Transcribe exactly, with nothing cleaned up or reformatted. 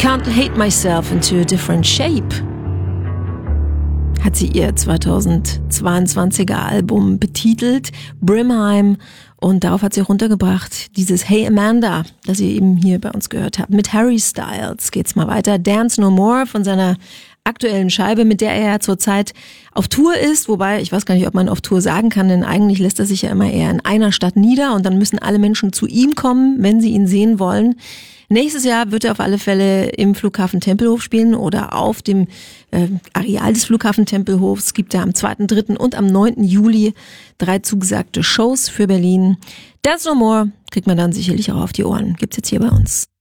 Can't Hate Myself into a Different Shape hat sie ihr zweitausendzweiundzwanziger Album betitelt, Brimheim, und darauf hat sie auch runtergebracht dieses Hey Amanda, das ihr eben hier bei uns gehört habt. Mit Harry Styles geht's mal weiter. Dance No More von seiner aktuellen Scheibe, mit der er ja zurzeit auf Tour ist, wobei ich weiß gar nicht, ob man auf Tour sagen kann, denn eigentlich lässt er sich ja immer eher in einer Stadt nieder und dann müssen alle Menschen zu ihm kommen, wenn sie ihn sehen wollen. Nächstes Jahr wird er auf alle Fälle im Flughafen Tempelhof spielen oder auf dem äh, Areal des Flughafen Tempelhofs. Es gibt ja am zweiten, dritten und am neunten Juli drei zugesagte Shows für Berlin. Dance No More kriegt man dann sicherlich auch auf die Ohren. Gibt's jetzt hier bei uns.